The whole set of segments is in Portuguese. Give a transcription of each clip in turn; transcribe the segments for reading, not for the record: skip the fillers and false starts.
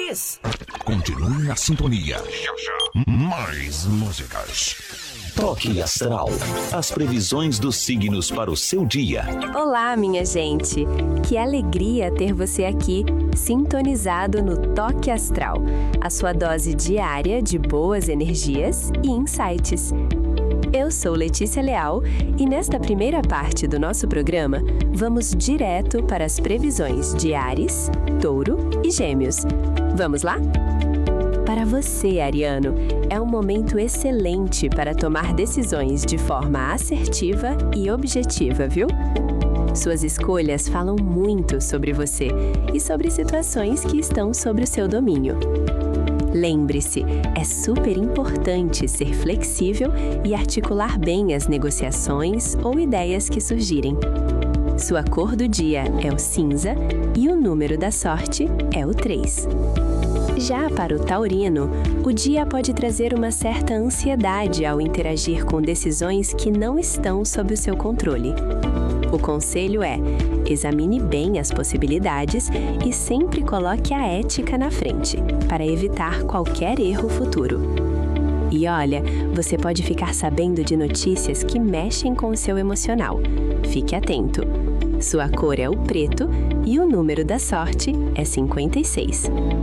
Ares. Continue na sintonia. Já, já. Mais músicas. Toque Astral. As previsões dos signos para o seu dia. Olá, minha gente. Que alegria ter você aqui, sintonizado no Toque Astral, a sua dose diária de boas energias e insights. Eu sou Letícia Leal e nesta primeira parte do nosso programa, vamos direto para as previsões de Áries, Touro e Gêmeos. Vamos lá? Para você, ariano, é um momento excelente para tomar decisões de forma assertiva e objetiva, viu? Suas escolhas falam muito sobre você e sobre situações que estão sob o seu domínio. Lembre-se, é super importante ser flexível e articular bem as negociações ou ideias que surgirem. Sua cor do dia é o cinza e o número da sorte é o 3. Já para o taurino, o dia pode trazer uma certa ansiedade ao interagir com decisões que não estão sob o seu controle. O conselho é: examine bem as possibilidades e sempre coloque a ética na frente, para evitar qualquer erro futuro. E olha, você pode ficar sabendo de notícias que mexem com o seu emocional. Fique atento. Sua cor é o preto e o número da sorte é 56.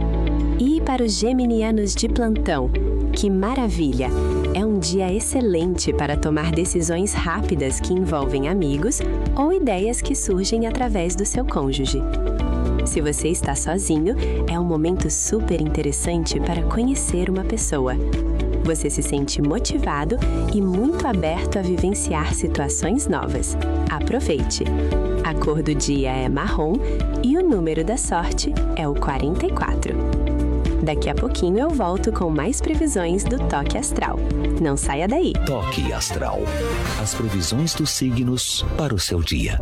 E para os geminianos de plantão, que maravilha! É um dia excelente para tomar decisões rápidas que envolvem amigos ou ideias que surgem através do seu cônjuge. Se você está sozinho, é um momento super interessante para conhecer uma pessoa. Você se sente motivado e muito aberto a vivenciar situações novas. Aproveite! A cor do dia é marrom e o número da sorte é o 44. Daqui a pouquinho eu volto com mais previsões do Toque Astral. Não saia daí! Toque Astral. As previsões dos signos para o seu dia.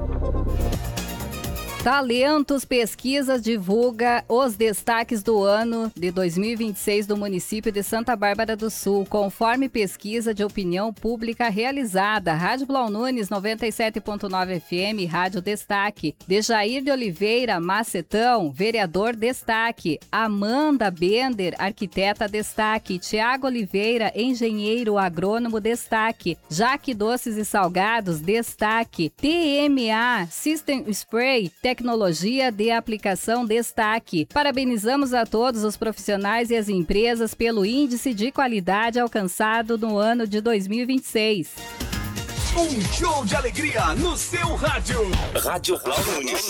Talentos Pesquisas divulga os destaques do ano de 2026 do município de Santa Bárbara do Sul, conforme pesquisa de opinião pública realizada. Rádio Blau Nunes 97.9 FM, Rádio Destaque. Dejair de Oliveira Macetão, vereador, destaque. Amanda Bender, arquiteta, destaque. Tiago Oliveira, engenheiro agrônomo, destaque. Jaque Doces e Salgados, destaque. TMA System Spray, tecnologia de aplicação, destaque. Parabenizamos a todos os profissionais e as empresas pelo índice de qualidade alcançado no ano de 2026. Um show de alegria no seu rádio. Rádio Blau Nunes,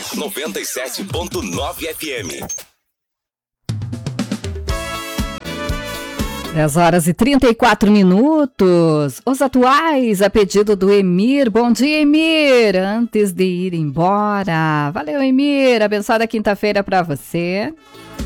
97.9 FM. 10 horas e 34 minutos. Os atuais, a pedido do Emir. Bom dia, Emir. Antes de ir embora. Valeu, Emir. Abençoada quinta-feira para você.